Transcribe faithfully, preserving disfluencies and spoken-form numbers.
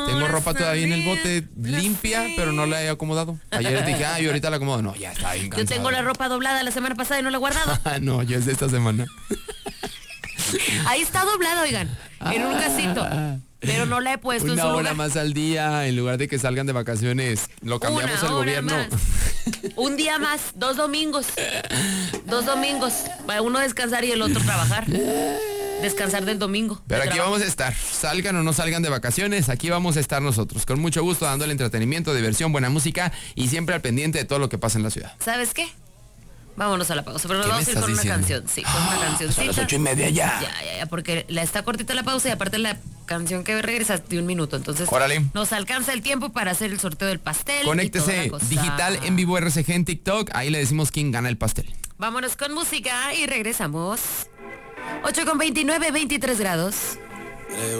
Tengo ropa todavía en el bote Lo limpia, sé. pero no la he acomodado. Ayer dije, ay, ahorita la acomodo. No, ya está bien Yo cansado. tengo la ropa doblada la semana pasada y no la he guardado. No, yo es de esta semana. Ahí está doblada, oigan, en un casito. Pero no la he puesto en Una su hora lugar. más al día, en lugar de que salgan de vacaciones. Lo cambiamos Una al hora gobierno. más. Un día más, dos domingos. Dos domingos. Para uno descansar y el otro trabajar. Descansar del domingo. Pero de aquí trabajo. vamos a estar, salgan o no salgan de vacaciones, aquí vamos a estar nosotros, con mucho gusto, dando el entretenimiento, diversión, buena música y siempre al pendiente de todo lo que pasa en la ciudad. ¿Sabes qué? Vámonos a la pausa, pero nos ¿Qué vamos me a ir con estás una diciendo? canción. Sí, con una cancioncita. Son las ocho y media ya. Ya, ya, ya, porque la está cortita la pausa y aparte la canción que regresa de un minuto. Entonces, Órale. nos alcanza el tiempo para hacer el sorteo del pastel. y toda Conéctese, la cosa. digital en vivo R C G en TikTok, ahí le decimos quién gana el pastel. Vámonos con música y regresamos. ocho con veintinueve, veintitrés grados.